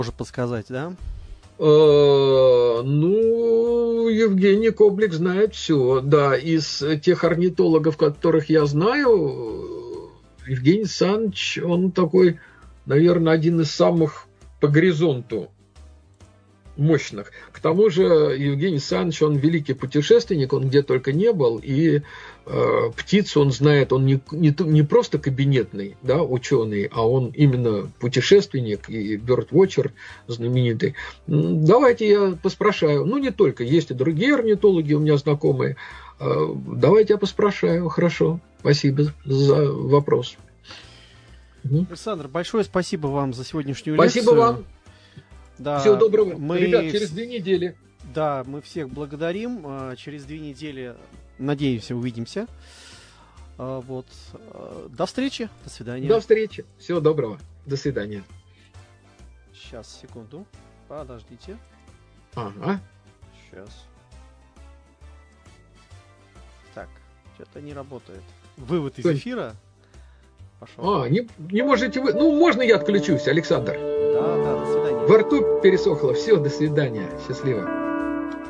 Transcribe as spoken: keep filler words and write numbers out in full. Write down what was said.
Можно подсказать, да? Ну, Евгений Коблик знает все. Да, из тех орнитологов, которых я знаю, Евгений Саныч, он такой, наверное, один из самых по горизонту мощных. К тому же Евгений Саныч, он великий путешественник, он где только не был, и э, птицу он знает, он не, не, не просто кабинетный, да, ученый, а он именно путешественник и бёрдвотчер знаменитый. Давайте я поспрашаю, ну не только, есть и другие орнитологи у меня знакомые, э, давайте я поспрашаю, хорошо, спасибо за вопрос. Александр, большое спасибо вам за сегодняшнюю спасибо лекцию. Спасибо вам. Да, всего доброго. Мы... Ребят, через две недели. Да, мы всех благодарим. Через две недели, надеемся, увидимся. Вот. До встречи. До свидания. До встречи. Всего доброго. До свидания. Сейчас, секунду. Подождите. Ага. Сейчас. Так, что-то не работает. Вывод из эфира. Пошел. А, не, не можете вы... Ну, можно я отключусь, Александр? Да, да, до свидания. Во рту пересохло. Все, до свидания. Счастливо.